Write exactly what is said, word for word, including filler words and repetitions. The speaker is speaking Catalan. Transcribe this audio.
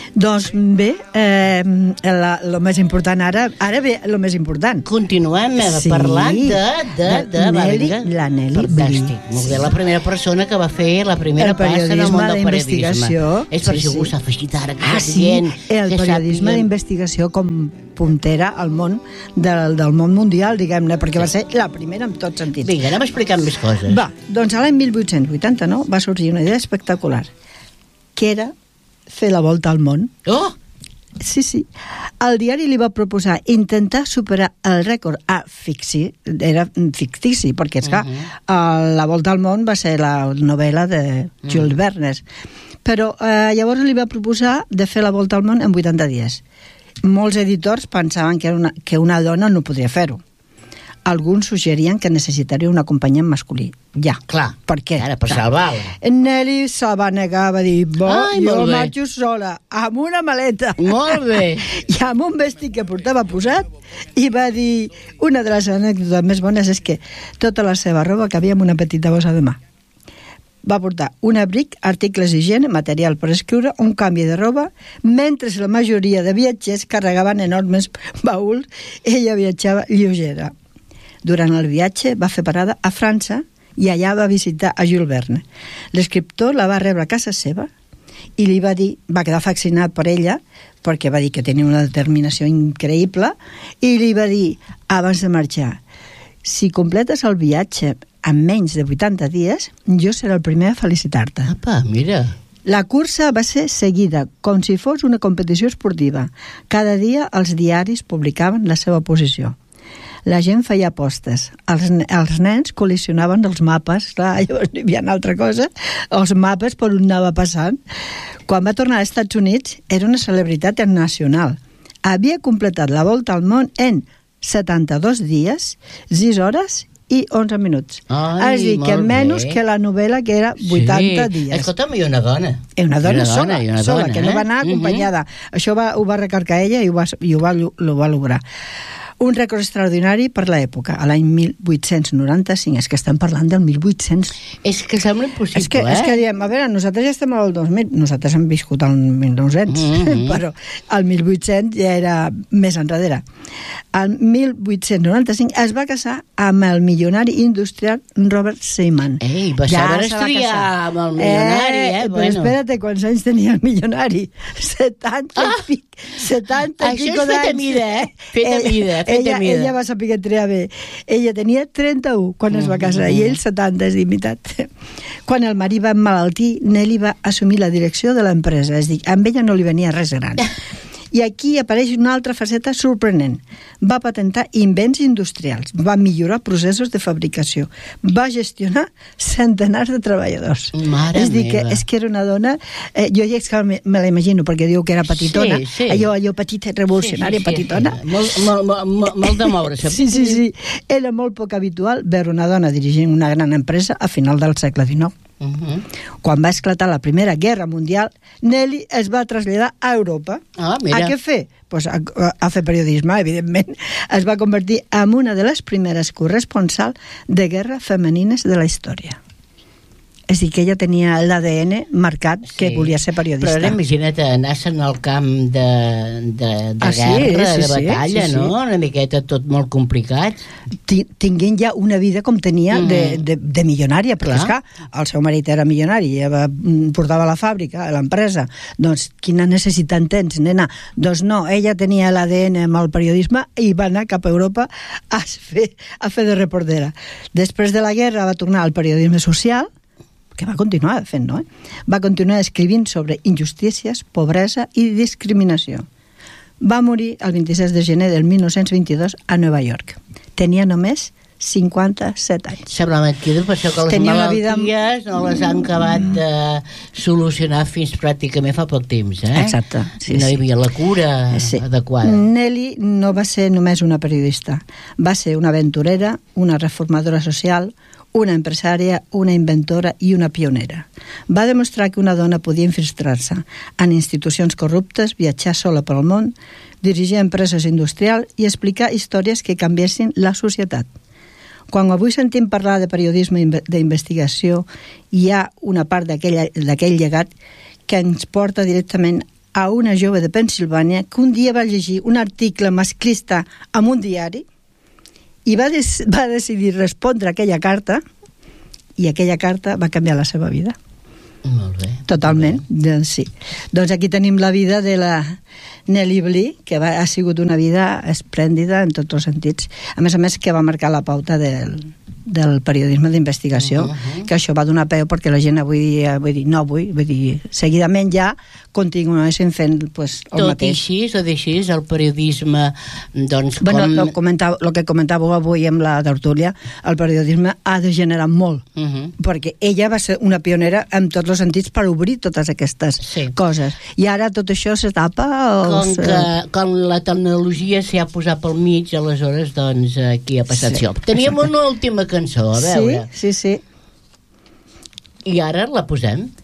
Doncs bé, eh, el més important ara, ara ve el més important. Continuem Sí. parlant de... de, de, De Nelly, va, vinga. la Nelly Fantàstic. Bly. Molt bé, la primera persona que va fer la primera El passa en el periodisme món del periodisme. d'investigació. És per Sí, si algú sí. s'ha afegit ara que Ah, estic sí, dient, el que periodisme sàpiguen. d'investigació com puntera al món del, del món mundial, diguem-ne, perquè va ser la primera en tots sentits. Vinga, anem explicant més coses. Va, doncs a l'any mil vuit-cents vuitanta-nou va sorgir una idea espectacular, que era fer la volta al món. Oh! Sí, sí. El diari li va proposar intentar superar el rècord a ficci, era fictici, perquè és que uh -huh. La volta al món va ser la novel·la de Jules uh -huh. Verne. Però eh, llavors li va proposar de fer la volta al món en vuitanta dies. Molts editors pensaven que, era una, que una dona no podria fer-ho. Alguns suggerien que necessitaria un acompanyant masculí. Ja. Clar. Per què? Ara, per salvar-la. Nelly se va negar, va dir, bo, Ai, jo molt bé. marxo sola, amb una maleta. Molt bé. I amb un vestit que portava posat, i va dir, una de les anècdotes més bones és que tota la seva roba cabia en una petita bossa de mà. Va portar un abric, articles d'higiene, material per escriure, un canvi de roba, mentre la majoria de viatgers carregaven enormes baúls, ella viatjava lleugera. Durant el viatge va fer parada a França i allà va visitar a Jules Verne. L'escriptor la va rebre a casa seva i li va dir, va quedar fascinat per ella, perquè va dir que tenia una determinació increïble, i li va dir, abans de marxar, si completes el viatge en menys de vuitanta dies, jo seré el primer a felicitar-te. Apa, mira. La cursa va ser seguida com si fos una competició esportiva. Cada dia els diaris publicaven la seva posició. La gent feia apostes. Els, els nens col·leccionaven els mapes, clar, llavors hi havia una altra cosa, els mapes per on anava passant. Quan va tornar als Estats Units era una celebritat nacional. Havia completat la volta al món en setanta-dos dies, sis hores i onze minuts. Ai, és a dir, que molt menys bé. que la novel·la, que era vuitanta sí. dies. Escolta'm, i una dona. I una dona, una sola, dona, i una sola dona, que no va anar eh? acompanyada. Uh-huh. Això va, ho va recarcar ella i ho va, i ho va, ho va lograr. Un rècord extraordinari per l'època, a l'any mil vuit-cents noranta-cinc. És que estem parlant del mil vuit-cents. És que sembla impossible, és que, eh? És que diem, a veure, nosaltres ja estem al dos mil, nosaltres hem viscut al mil nou-cents, mm-hmm. però el mil vuit-cents ja era més enrere. El mil vuit-cents noranta-cinc es va casar amb el milionari industrial Robert Seaman. Ei, va Ja saber se va estudiar casar. amb el milionari, eh? eh però Bueno. espera't, quants anys tenia el milionari? setanta Ah! i pic, setanta i Això pico és fet a d'anys. mida, eh? Fet a mida, fet a ella, mida. ella va saber triar bé. Ella tenia trenta-u quan es va casar i ell setanta, és imitat. Quan el marit va emmalaltir, Nelly va assumir la direcció de l'empresa, és a dir, amb ella no li venia res gran. I aquí apareix una altra faceta sorprenent. Va patentar invents industrials, va millorar processos de fabricació, va gestionar centenars de treballadors. Mare és dir, que, meva. és que era una dona... Eh, jo ja és que me, me la imagino, perquè diu que era petitona, Sí, sí. allò, allò petita, revolucionària, Sí, sí, sí, petitona. sí. Molt, molt, molt, molt, molt de moure's. Sí, sí, sí. Era molt poc habitual veure una dona dirigint una gran empresa a final del segle dinou. Uh -huh. Quan va esclatar la Primera Guerra Mundial, Nelly es va traslladar a Europa. Ah, mira. A què fer? Pues a, a fer periodisme, evidentment. Es va convertir en una de les primeres corresponsals de guerra femenines de la història. És a dir, que ella tenia l'A D N marcat que Sí. volia ser periodista. Però ara imagina't anar-se'n al camp de, de, de Ah, sí? guerra, Sí, de sí, batalla, sí, sí. no? Una miqueta tot molt complicat. Ti- tinguent ja una vida com tenia Mm. de, de, de milionària, perquè és Clar. que el seu marit era milionari, ja va, portava la fàbrica, a l'empresa. Doncs quina necessitat tens, nena? Doncs no, ella tenia l'A D N amb el periodisme i va anar cap a Europa a fer, a fer de reportera. Després de la guerra va tornar al periodisme social, que va continuar fent, no? Eh? Va continuar escrivint sobre injustícies, pobresa i discriminació. Va morir el vint-i-sis de gener del mil nou-cents vint-i-dos a Nova York. Tenia només cinquanta-set anys. Sembla mentida, per això que les Tenia una malalties vida- no les han acabat de solucionar fins pràcticament fa poc temps, eh? Exacte, sí, no hi sí. havia la cura Sí. adequada. Nelly no va ser només una periodista, va ser una aventurera, una reformadora social, una empresària, una inventora i una pionera. Va demostrar que una dona podia infiltrar-se en institucions corruptes, viatjar sola pel món, dirigir empreses industrials i explicar històries que canviessin la societat. Quan avui sentim parlar de periodisme d'investigació, hi ha una part d'aquell llegat que ens porta directament a una jove de Pensilvània que un dia va llegir un article masclista en un diari i va, des, va decidir respondre a aquella carta, i aquella carta va canviar la seva vida. Molt bé. Totalment, molt bé. doncs sí. Doncs aquí tenim la vida de la Nellie Bly, que va, ha sigut una vida esplèndida en tots els sentits. A més a més, que va marcar la pauta del, del periodisme d'investigació, uh -huh. que això va donar peu perquè la gent avui dia, vull dir, no avui, vull dir, seguidament ja continuessin fent pues, el tot mateix. Tot i així, tot i així, el periodisme, doncs, com... Bueno, el, comentava, el que comentàveu avui amb la tertúlia, el periodisme ha degenerat molt, uh -huh. perquè ella va ser una pionera en tots els sentits per obrir totes aquestes sí. coses. I ara tot això se tapa... O com se... que com la tecnologia s'hi ha posat pel mig, aleshores, doncs, aquí ha passat sí. això. Teníem una última cançó, a veure. Sí, sí, sí. I ara la posem.